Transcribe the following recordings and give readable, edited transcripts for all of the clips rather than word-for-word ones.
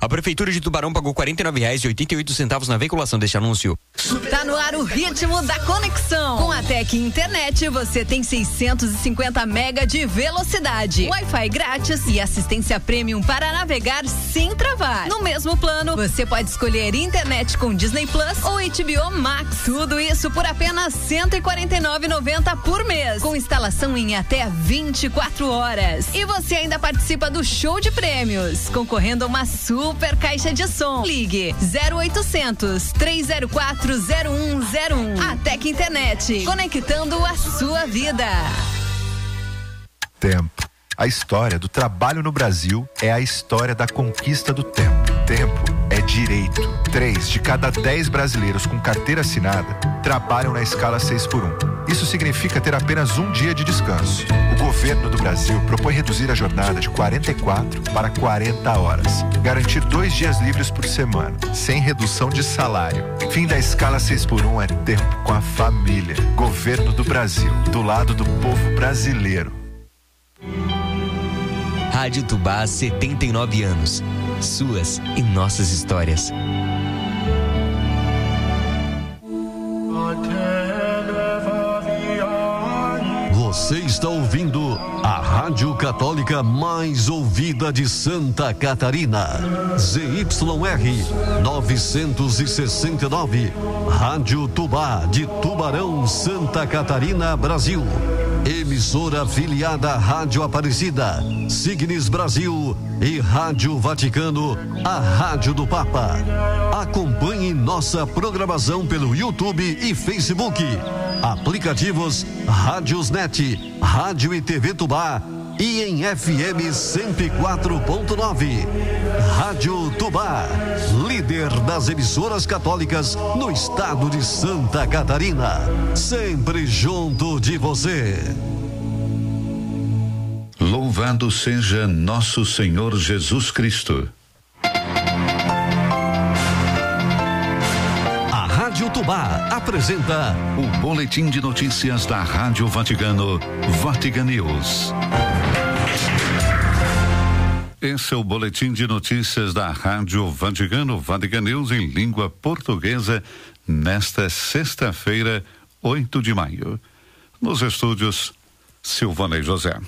A Prefeitura de Tubarão pagou R$ 49,88 na veiculação deste anúncio. Tá no ar o ritmo da conexão. Com a Tec Internet, você tem 650 mega de velocidade, Wi-Fi grátis e assistência premium para navegar sem travar. No mesmo plano, você pode escolher internet com Disney Plus ou HBO Max. Tudo isso por apenas R$ 149,90 por mês, com instalação em até 24 horas. E você ainda participa do show de prêmios, concorrendo a uma super caixa de som. Ligue 0800 304 0101. A Tec Internet, conectando a sua vida. Tempo. A história do trabalho no Brasil é a história da conquista do tempo. Tempo é direito. 3 de cada 10 brasileiros com carteira assinada trabalham na escala 6x1. Isso significa ter apenas um dia de descanso. O governo do Brasil propõe reduzir a jornada de 44 para 40 horas. Garantir 2 dias livres por semana, sem redução de salário. Fim da escala 6x1 é tempo com a família. Governo do Brasil, do lado do povo brasileiro. Rádio Tubá, 79 anos. Suas e nossas histórias. Você está ouvindo a Rádio Católica mais ouvida de Santa Catarina. ZYR 969. Rádio Tubá de Tubarão, Santa Catarina, Brasil. Emissora afiliada à Rádio Aparecida, Signes Brasil e Rádio Vaticano, a Rádio do Papa. Acompanhe nossa programação pelo YouTube e Facebook. Aplicativos Rádiosnet, Rádio e TV Tubá e em FM 104.9. Rádio Tubá, líder das emissoras católicas no estado de Santa Catarina. Sempre junto de você. Louvado seja nosso Senhor Jesus Cristo. A Rádio Tubá apresenta o boletim de notícias da Rádio Vaticano, Vatican News. Esse é o boletim de notícias da Rádio Vaticano, Vatican News em língua portuguesa, nesta sexta-feira, 8 de maio. Nos estúdios, Silvana e José.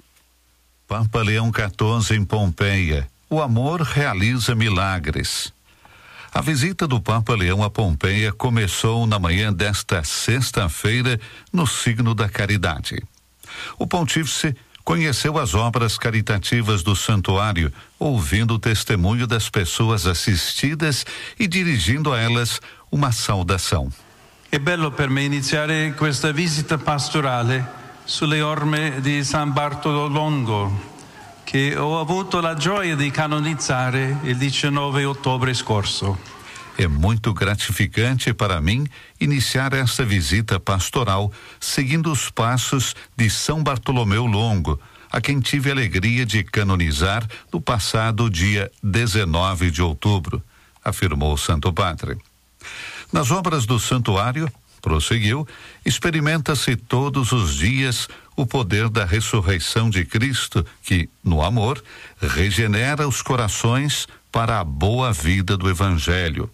Papa Leão XIV em Pompeia. O amor realiza milagres. A visita do Papa Leão a Pompeia começou na manhã desta sexta-feira no signo da caridade. O pontífice conheceu as obras caritativas do santuário, ouvindo o testemunho das pessoas assistidas e dirigindo a elas uma saudação. È bello per me iniziare questa visita pastorale sulle orme di San Bartolo Longo, che ho avuto la gioia di canonizzare il 19 ottobre scorso. É muito gratificante para mim iniciar esta visita pastoral seguindo os passos de São Bartolomeu Longo, a quem tive a alegria de canonizar no passado dia 19 de outubro, afirmou o Santo Padre. Nas obras do santuário, prosseguiu, experimenta-se todos os dias o poder da ressurreição de Cristo, que, no amor, regenera os corações para a boa vida do Evangelho.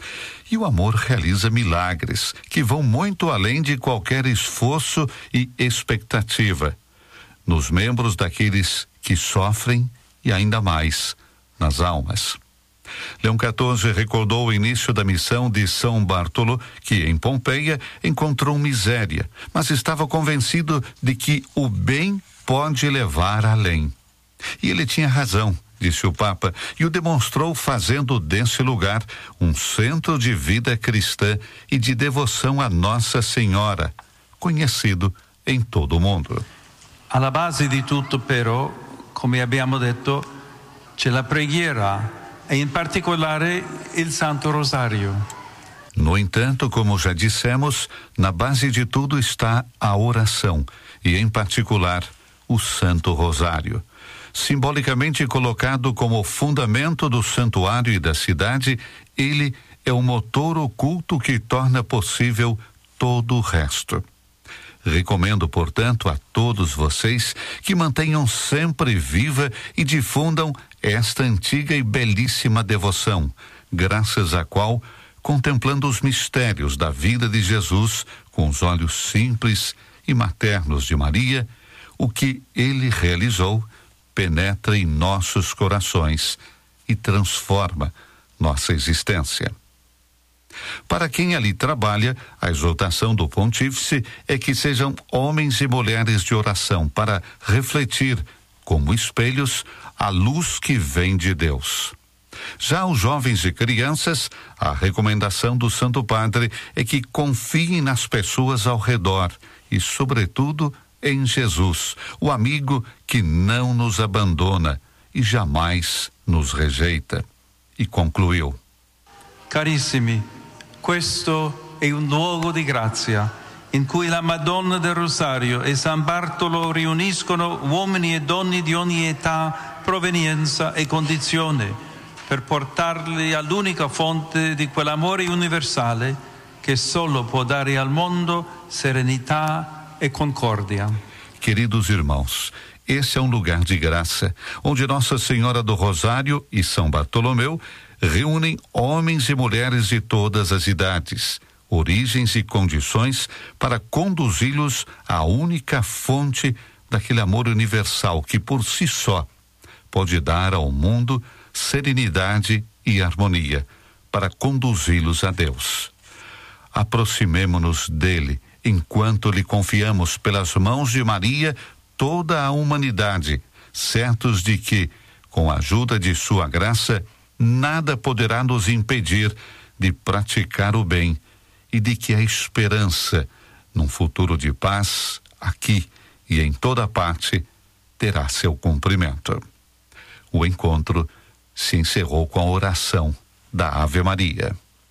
E o amor realiza milagres que vão muito além de qualquer esforço e expectativa, nos membros daqueles que sofrem e ainda mais nas almas. Leão XIV recordou o início da missão de São Bartolo, que em Pompeia encontrou miséria, mas estava convencido de que o bem pode levar além. E ele tinha razão, disse o Papa, e o demonstrou fazendo desse lugar um centro de vida cristã e de devoção a Nossa Senhora, conhecido em todo o mundo. Alla base di tutto però, come abbiamo detto, c'è la preghiera e in particolare il Santo Rosario. No entanto, como já dissemos, na base de tudo está a oração e, em particular, o Santo Rosário. Simbolicamente colocado como fundamento do santuário e da cidade, ele é o motor oculto que torna possível todo o resto. Recomendo, portanto, a todos vocês que mantenham sempre viva e difundam esta antiga e belíssima devoção, graças à qual, contemplando os mistérios da vida de Jesus com os olhos simples e maternos de Maria, o que ele realizou penetra em nossos corações e transforma nossa existência. Para quem ali trabalha, a exortação do pontífice é que sejam homens e mulheres de oração para refletir, como espelhos, a luz que vem de Deus. Já os jovens e crianças, a recomendação do Santo Padre é que confiem nas pessoas ao redor e, sobretudo, em Jesus, o amigo que não nos abandona e jamais nos rejeita. E concluiu: Carissimi, questo è un luogo di grazia in cui la Madonna del Rosario e San Bartolo riuniscono uomini e donne di ogni età, provenienza e condizione per portarli all'unica fonte di quell'amore universale che solo può dare al mondo serenità e concórdia. Queridos irmãos, esse é um lugar de graça, onde Nossa Senhora do Rosário e São Bartolomeu reúnem homens e mulheres de todas as idades, origens e condições para conduzi-los à única fonte daquele amor universal que por si só pode dar ao mundo serenidade e harmonia para conduzi-los a Deus. Aproximemo-nos dele enquanto lhe confiamos pelas mãos de Maria toda a humanidade, certos de que, com a ajuda de sua graça, nada poderá nos impedir de praticar o bem e de que a esperança, num futuro de paz, aqui e em toda parte, terá seu cumprimento. O encontro se encerrou com a oração da Ave Maria.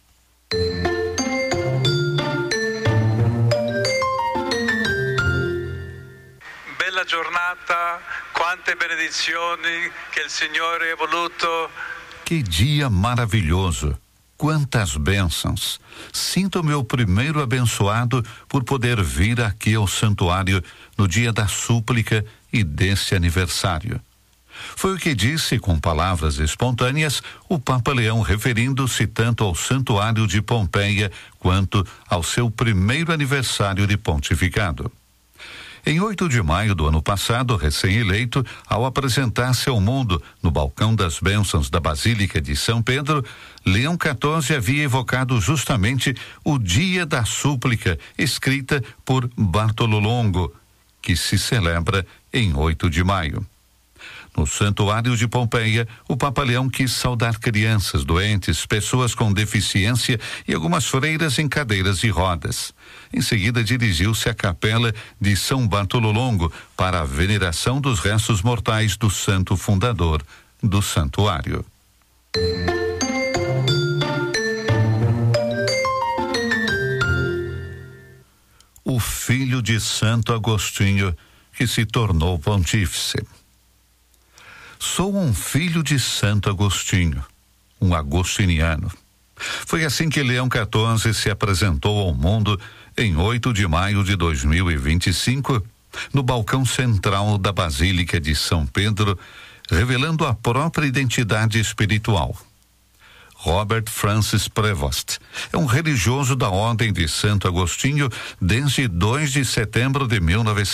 Bella giornata, quante benedizioni che il Signore ha voluto. Que dia maravilhoso! Quantas bênçãos! Sinto-me o primeiro abençoado por poder vir aqui ao santuário no dia da súplica e desse aniversário. Foi o que disse com palavras espontâneas o Papa Leão, referindo-se tanto ao santuário de Pompeia quanto ao seu primeiro aniversário de pontificado. Em 8 de maio do ano passado, recém-eleito, ao apresentar-se ao mundo no balcão das bênçãos da Basílica de São Pedro, Leão XIV havia evocado justamente o Dia da Súplica, escrita por Bartolo Longo, que se celebra em 8 de maio. No Santuário de Pompeia, o Papa Leão quis saudar crianças, doentes, pessoas com deficiência e algumas freiras em cadeiras de rodas. Em seguida, dirigiu-se à capela de São Bartolo Longo para a veneração dos restos mortais do santo fundador do santuário. O filho de Santo Agostinho, que se tornou pontífice. Sou um filho de Santo Agostinho, um agostiniano. Foi assim que Leão XIV se apresentou ao mundo em 8 de maio de 2025, no balcão central da Basílica de São Pedro, revelando a própria identidade espiritual. Robert Francis Prevost é um religioso da Ordem de Santo Agostinho desde 2 de setembro de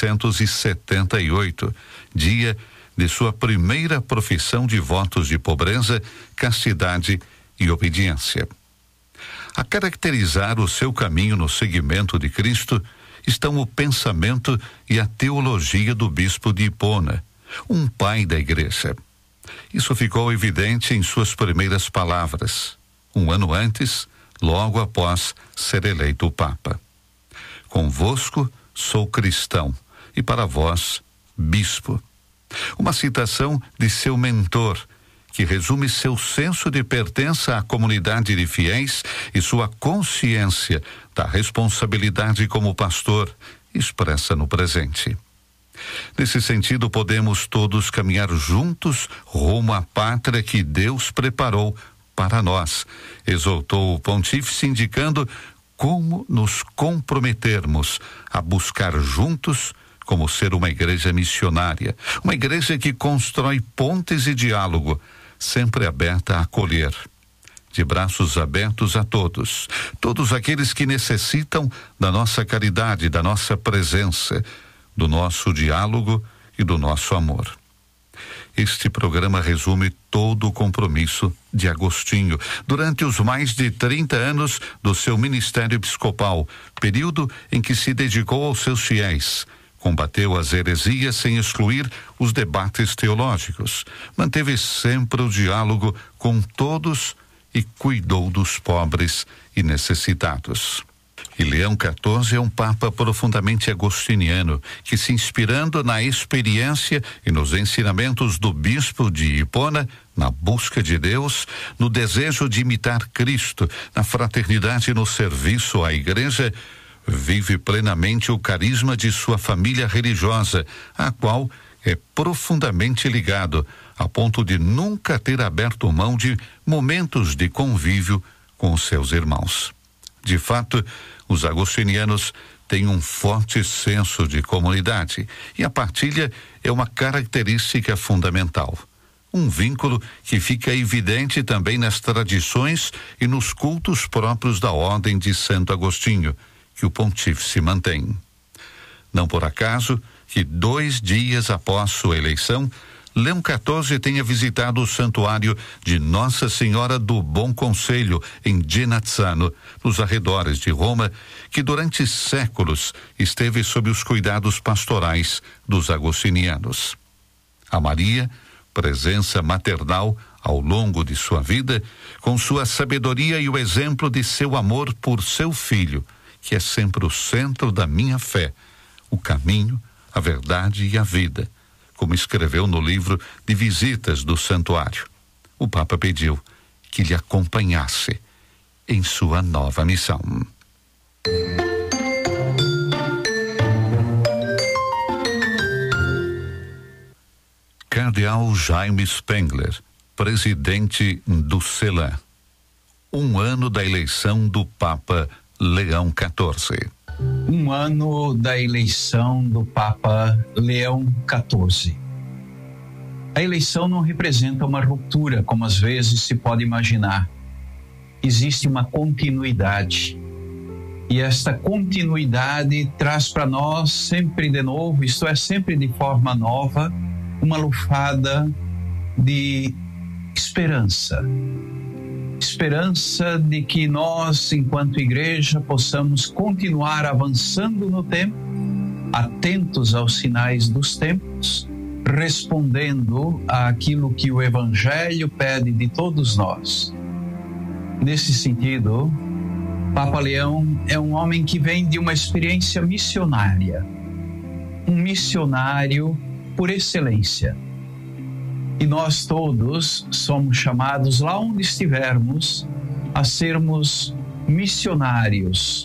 1978, dia de sua primeira profissão de votos de pobreza, castidade e obediência. A caracterizar o seu caminho no seguimento de Cristo estão o pensamento e a teologia do bispo de Hipona, um pai da igreja. Isso ficou evidente em suas primeiras palavras, um ano antes, logo após ser eleito Papa. Convosco sou cristão e para vós, bispo. Uma citação de seu mentor, que resume seu senso de pertença à comunidade de fiéis e sua consciência da responsabilidade como pastor, expressa no presente. Nesse sentido, podemos todos caminhar juntos rumo à pátria que Deus preparou para nós, exortou o pontífice, indicando como nos comprometermos a buscar juntos como ser uma igreja missionária, uma igreja que constrói pontes e diálogo, sempre aberta a acolher, de braços abertos a todos aqueles que necessitam da nossa caridade, da nossa presença, do nosso diálogo e do nosso amor. Este programa resume todo o compromisso de Agostinho durante os mais de 30 anos do seu ministério episcopal, período em que se dedicou aos seus fiéis, combateu as heresias sem excluir os debates teológicos, manteve sempre o diálogo com todos e cuidou dos pobres e necessitados. E Leão XIV é um papa profundamente agostiniano, que, se inspirando na experiência e nos ensinamentos do bispo de Hipona, na busca de Deus, no desejo de imitar Cristo, na fraternidade e no serviço à igreja, vive plenamente o carisma de sua família religiosa, à qual é profundamente ligado, a ponto de nunca ter aberto mão de momentos de convívio com os seus irmãos. De fato, os agostinianos têm um forte senso de comunidade e a partilha é uma característica fundamental. Um vínculo que fica evidente também nas tradições e nos cultos próprios da Ordem de Santo Agostinho, que o pontífice mantém. Não por acaso que 2 dias após sua eleição, Leão XIV tenha visitado o santuário de Nossa Senhora do Bom Conselho, em Genazzano, nos arredores de Roma, que durante séculos esteve sob os cuidados pastorais dos agostinianos. A Maria, presença maternal ao longo de sua vida, com sua sabedoria e o exemplo de seu amor por seu filho, que é sempre o centro da minha fé, o caminho, a verdade e a vida, como escreveu no livro de visitas do santuário. O Papa pediu que lhe acompanhasse em sua nova missão. Cardeal Jaime Spengler, presidente do CELAM. 1 ano da eleição do Papa Leão XIV. 1 ano da eleição do Papa Leão XIV. A eleição não representa uma ruptura, como às vezes se pode imaginar. Existe uma continuidade. E esta continuidade traz para nós sempre de novo, isto é, sempre de forma nova, uma lufada de esperança. Esperança de que nós, enquanto igreja, possamos continuar avançando no tempo, atentos aos sinais dos tempos, respondendo àquilo que o Evangelho pede de todos nós. Nesse sentido, Papa Leão é um homem que vem de uma experiência missionária, um missionário por excelência. E nós todos somos chamados, lá onde estivermos, a sermos missionários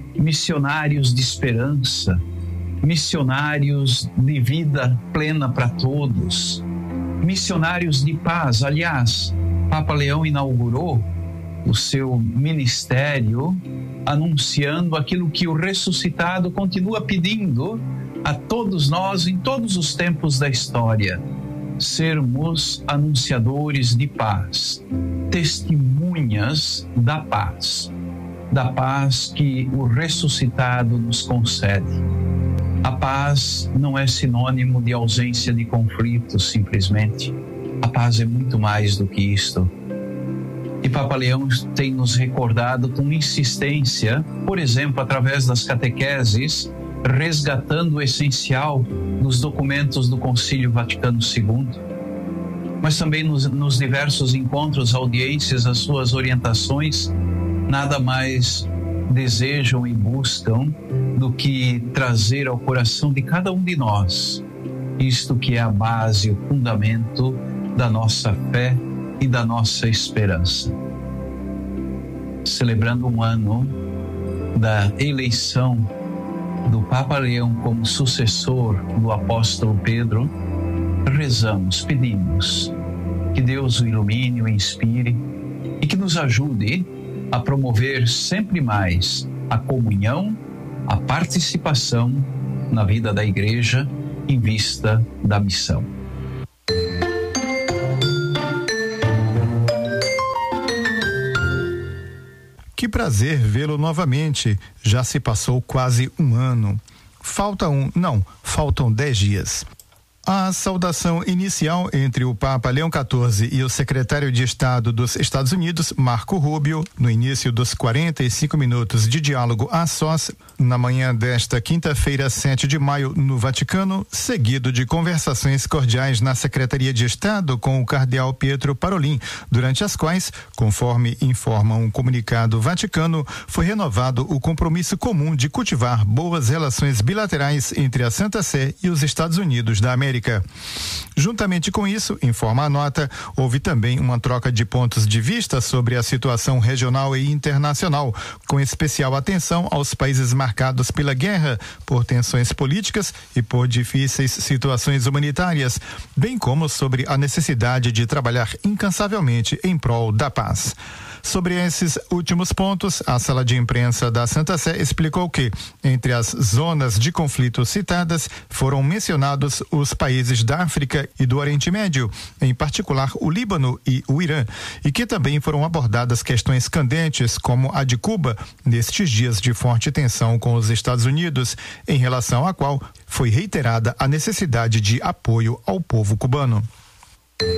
de esperança, missionários de vida plena para todos, missionários de paz. Aliás, Papa Leão inaugurou o seu ministério anunciando aquilo que o ressuscitado continua pedindo a todos nós em todos os tempos da história: sermos anunciadores de paz, testemunhas da paz que o ressuscitado nos concede. A paz não é sinônimo de ausência de conflitos, simplesmente. A paz é muito mais do que isto. E Papa Leão tem nos recordado com insistência, por exemplo, através das catequeses, resgatando o essencial nos documentos do Concílio Vaticano II, mas também nos diversos encontros, audiências, as suas orientações nada mais desejam e buscam do que trazer ao coração de cada um de nós isto que é a base, o fundamento da nossa fé e da nossa esperança. Celebrando 1 ano da eleição do Papa Leão como sucessor do apóstolo Pedro, rezamos, pedimos que Deus o ilumine, o inspire e que nos ajude a promover sempre mais a comunhão, a participação na vida da igreja em vista da missão. Que prazer vê-lo novamente. Já se passou quase um ano. Faltam 10 dias. A saudação inicial entre o Papa Leão XIV e o secretário de Estado dos Estados Unidos, Marco Rubio, no início dos 45 minutos de diálogo a sós, na manhã desta quinta-feira, 7 de maio, no Vaticano, seguido de conversações cordiais na Secretaria de Estado com o cardeal Pietro Parolin, durante as quais, conforme informa um comunicado vaticano, foi renovado o compromisso comum de cultivar boas relações bilaterais entre a Santa Sé e os Estados Unidos da América. Juntamente com isso, informa a nota, houve também uma troca de pontos de vista sobre a situação regional e internacional, com especial atenção aos países marcados pela guerra, por tensões políticas e por difíceis situações humanitárias, bem como sobre a necessidade de trabalhar incansavelmente em prol da paz. Sobre esses últimos pontos, a sala de imprensa da Santa Sé explicou que, entre as zonas de conflito citadas, foram mencionados os países da África e do Oriente Médio, em particular o Líbano e o Irã, e que também foram abordadas questões candentes, como a de Cuba, nestes dias de forte tensão com os Estados Unidos, em relação à qual foi reiterada a necessidade de apoio ao povo cubano.